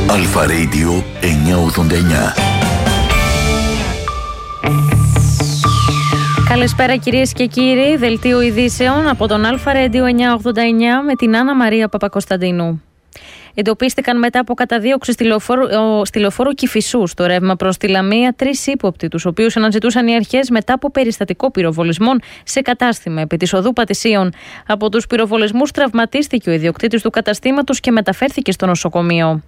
Αλφα Radio 989. Καλησπέρα κυρίες και κύριοι, δελτίο ειδήσεων από τον Αλφα Radio 989 με την Άννα Μαρία Παπακοσταντίνου. Εντοπίστηκαν μετά από καταδίωξη στη λεωφόρο Κηφισού στο ρεύμα προς τη Λαμία 3 ύποπτοι, τους οποίους αναζητούσαν οι αρχές μετά από περιστατικό πυροβολισμών σε κατάστημα επί της οδού Πατησίων. Από τους πυροβολισμούς τραυματίστηκε ο ιδιοκτήτης του καταστήματος και μεταφέρθηκε στο νοσοκομείο.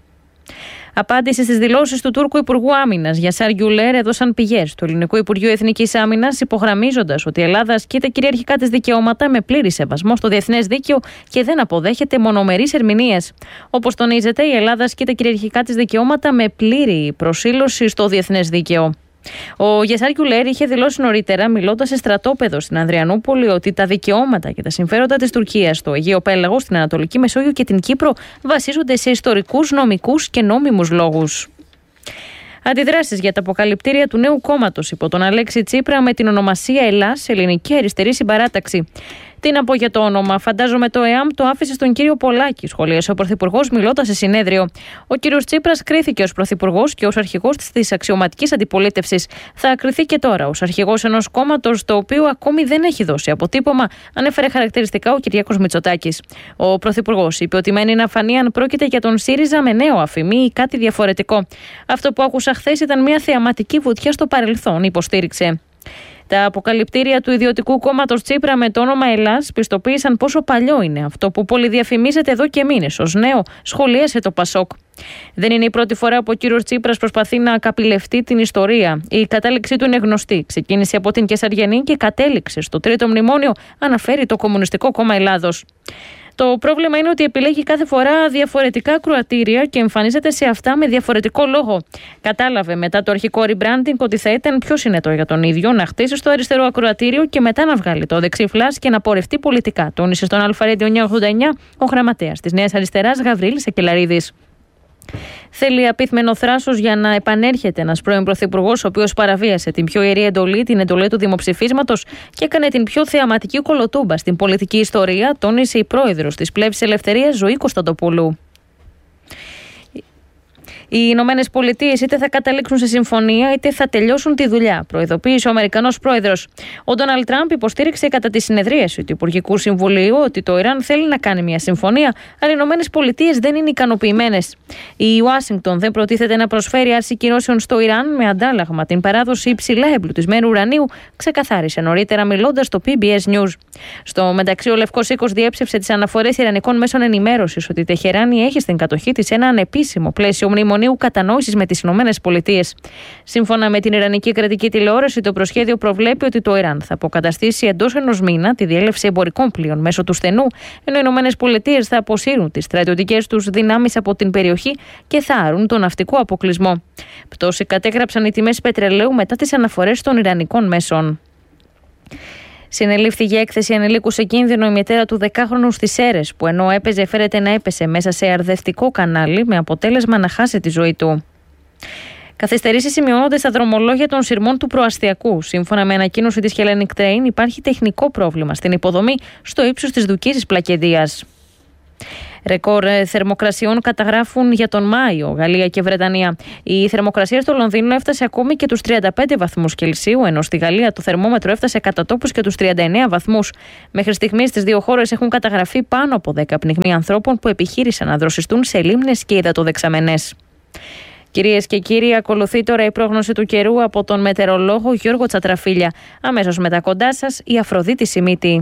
Απάντηση στις δηλώσεις του Τούρκου Υπουργού Άμυνας Γιασάρ Γκιουλέρ έδωσαν πηγές του Ελληνικού Υπουργείου Εθνικής Άμυνας, υπογραμμίζοντας ότι η Ελλάδα ασκεί τα κυριαρχικά της δικαιώματα με πλήρη σεβασμό στο διεθνές δίκαιο και δεν αποδέχεται μονομερείς ερμηνείες. Όπως τονίζεται, η Ελλάδα ασκεί τα κυριαρχικά της δικαιώματα με πλήρη προσήλωση στο διεθνές δίκαιο. Ο Γιασάρ Γκιουλέρ είχε δηλώσει νωρίτερα, μιλώντας σε στρατόπεδο στην Ανδριανούπολη, ότι τα δικαιώματα και τα συμφέροντα της Τουρκίας στο Αιγαίο Πέλαγο, στην Ανατολική Μεσόγειο και την Κύπρο βασίζονται σε ιστορικούς, νομικούς και νόμιμους λόγους. Αντιδράσεις για τα αποκαλυπτήρια του νέου κόμματος υπό τον Αλέξη Τσίπρα με την ονομασία Ελλάς, Ελληνική Αριστερή Συμπαράταξη. Τι να πω για το όνομα, φαντάζομαι το ΕΑΜ το άφησε στον κύριο Πολάκη, σχολίασε ο Πρωθυπουργός μιλώντας σε συνέδριο. Ο κύριος Τσίπρας κρίθηκε ως Πρωθυπουργός και ως αρχηγός της αξιωματικής αντιπολίτευσης. Θα κριθεί και τώρα ως αρχηγός ενός κόμματος το οποίο ακόμη δεν έχει δώσει αποτύπωμα, ανέφερε χαρακτηριστικά ο Κυριάκος Μητσοτάκης. Ο Πρωθυπουργός είπε ότι μένει να φανεί αν πρόκειται για τον ΣΥΡΙΖΑ με νέο αφημί ή κάτι διαφορετικό. Αυτό που άκουσα χθες ήταν μια θεαματική βουτιά στο παρελθόν, υποστήριξε. Τα αποκαλυπτήρια του ιδιωτικού κόμματος Τσίπρα με το όνομα Ελλάς πιστοποίησαν πόσο παλιό είναι αυτό που πολυδιαφημίζεται εδώ και μήνες ως νέο, σχολίασε το Πασόκ. Δεν είναι η πρώτη φορά που ο κύριος Τσίπρας προσπαθεί να καπηλευτεί την ιστορία. Η κατάληξή του είναι γνωστή. Ξεκίνησε από την Κεσαριανή και κατέληξε στο τρίτο μνημόνιο, αναφέρει το Κομμουνιστικό Κόμμα Ελλάδος. Το πρόβλημα είναι ότι επιλέγει κάθε φορά διαφορετικά ακροατήρια και εμφανίζεται σε αυτά με διαφορετικό λόγο. Κατάλαβε μετά το αρχικό rebranding ότι θα ήταν πιο συνετό για τον ίδιο να χτίσει στο αριστερό ακροατήριο και μετά να βγάλει το δεξί φλας και να πορευτεί πολιτικά, τόνισε στον Αλφα Radio 989 ο γραμματέας της Νέας Αριστεράς Γαβρίλης Σακελαρίδης. Θέλει απίθμενο θράσος για να επανέρχεται ένας πρώην πρωθυπουργός, ο οποίος παραβίασε την πιο ιερή εντολή, την εντολή του δημοψηφίσματος και έκανε την πιο θεαματική κολοτούμπα στην πολιτική ιστορία, τόνισε η πρόεδρος της Πλεύσης Ελευθερίας Ζωή Κωνσταντοπούλου. Οι Ηνωμένες Πολιτείες είτε θα καταλήξουν σε συμφωνία είτε θα τελειώσουν τη δουλειά, προειδοποίησε ο Αμερικανός πρόεδρος. Ο Ντόναλντ Τραμπ υποστήριξε κατά τη συνεδρίαση του Υπουργικού Συμβουλίου ότι το Ιράν θέλει να κάνει μια συμφωνία, αλλά οι Ηνωμένες Πολιτείες δεν είναι ικανοποιημένες. Η Ουάσιγκτον δεν προτίθεται να προσφέρει άρση κυρώσεων στο Ιράν με αντάλλαγμα την παράδοση υψηλά εμπλουτισμένου ουρανίου, ξεκαθάρισε νωρίτερα μιλώντας στο PBS News. Στο μεταξύ, ο Λευκός Οίκος διέψευσε τις αναφορές ιρανικών μέσων ενημέρωσης ότι η Τεχεράνη έχει στην κατοχή της ένα ανεπίσημο πλαίσιο μνημονίου κατανόησης με τις Ηνωμένες Πολιτείες. Σύμφωνα με την Ιρανική κρατική τηλεόραση, το προσχέδιο προβλέπει ότι το Ιράν θα αποκαταστήσει εντός ενός μήνα τη διέλευση εμπορικών πλοίων μέσω του στενού, ενώ οι Ηνωμένες Πολιτείες θα αποσύρουν τις στρατιωτικές τους δυνάμεις από την περιοχή και θα άρουν τον ναυτικό αποκλεισμό. Πτώση κατέγραψαν οι τιμές πετρελαίου μετά τις αναφορές των ιρανικών μέσων. Συνελήφθη για έκθεση ανηλίκου σε κίνδυνο η μητέρα του 10χρονου στις Σέρρες, που ενώ έπαιζε φέρεται να έπεσε μέσα σε αρδευτικό κανάλι με αποτέλεσμα να χάσει τη ζωή του. Καθυστερήσεις σημειώνονται στα δρομολόγια των σειρμών του προαστιακού. Σύμφωνα με ανακοίνωση της Hellenic Train, υπάρχει τεχνικό πρόβλημα στην υποδομή στο ύψος της Δουκίσης Πλακεντίας. Ρεκόρ θερμοκρασιών καταγράφουν για τον Μάιο Γαλλία και Βρετανία. Η θερμοκρασία στο Λονδίνο έφτασε ακόμη και τους 35 βαθμούς Κελσίου, ενώ στη Γαλλία το θερμόμετρο έφτασε κατά τόπους και τους 39 βαθμούς. Μέχρι στιγμής στις δύο χώρες έχουν καταγραφεί πάνω από 10 πνιγμοί ανθρώπων που επιχείρησαν να δροσιστούν σε λίμνες και υδατοδεξαμενές. Κυρίες και κύριοι, ακολουθεί τώρα η πρόγνωση του καιρού από τον μετεωρολόγο Γιώργο Τσατραφίλια. Αμέσως μετά κοντά σας η Αφροδίτη Σιμίτη.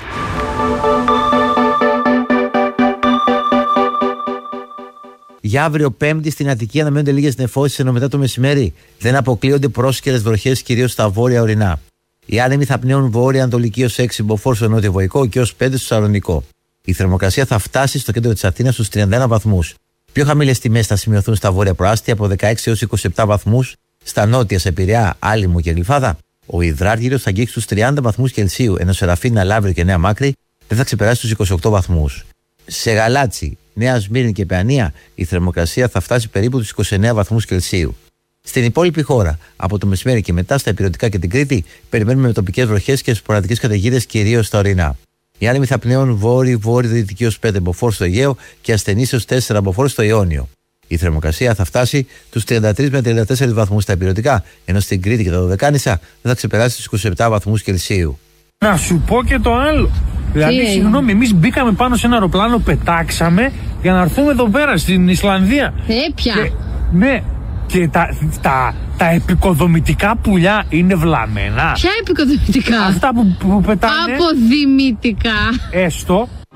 Για αύριο Πέμπτη στην Αττική αναμένονται λίγες νεφώσεις, ενώ μετά το μεσημέρι δεν αποκλείονται πρόσκαιρες βροχές, κυρίως στα βόρεια ορεινά. Οι άνεμοι θα πνέουν βόρεια-ανατολική ως 6 μποφόρ στο νότιο-βορικό και ως 5 στο Σαλονικό. Η θερμοκρασία θα φτάσει στο κέντρο της Αθήνας στους 31 βαθμούς. Πιο χαμηλές τιμές θα σημειωθούν στα βόρεια προάστια από 16 έως 27 βαθμούς, στα νότια σε Πειραιά, Άλυμο και Γλυφάδα. Ο υδράργυρος θα αγγίξει τους 30 βαθμούς Κελσίου, ενώ σε Ραφίνα, Λαύριο και Νέα Μάκρη δεν θα ξεπεράσει τους 28 βαθμούς. Σε Γαλάτσι, Νέα Σμύρνη και Παιανία η θερμοκρασία θα φτάσει περίπου τους 29 βαθμούς Κελσίου. Στην υπόλοιπη χώρα, από το μεσημέρι και μετά στα Ηπειρωτικά και την Κρήτη, περιμένουμε με τοπικές βροχές και σποραδικές καταιγίδες κυρίως στα ορεινά. Οι άνεμοι θα πνέουν βόρειο-δυτική ως 5 μποφόρ στο Αιγαίο και ασθενείς ως 4 μποφόρ στο Ιόνιο. Η θερμοκρασία θα φτάσει τους 33 με 34 βαθμούς στα ηπειρωτικά, ενώ στην Κρήτη και τα Δωδεκάνησα δεν θα ξεπεράσει τους 27 βαθμούς Κελσίου. Να σου πω και το άλλο. Δηλαδή, συγγνώμη, εμείς μπήκαμε πάνω σε ένα αεροπλάνο, πετάξαμε για να έρθουμε εδώ πέρα στην Ισλανδία. Πια. Ναι, και τα επικοδομητικά πουλιά είναι βλαμμένα. Ποια επικοδομητικά? Αυτά που πετάνε. Αποδημητικά. Έστω,